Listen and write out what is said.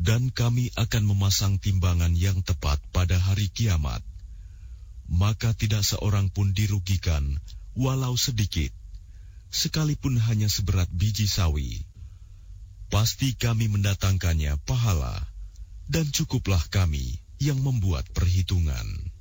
Dan kami akan memasang timbangan yang tepat pada hari kiamat. Maka tidak seorang pun dirugikan, walau sedikit, sekalipun hanya seberat biji sawi. Pasti kami mendatangkannya pahala, dan cukuplah kami yang membuat perhitungan.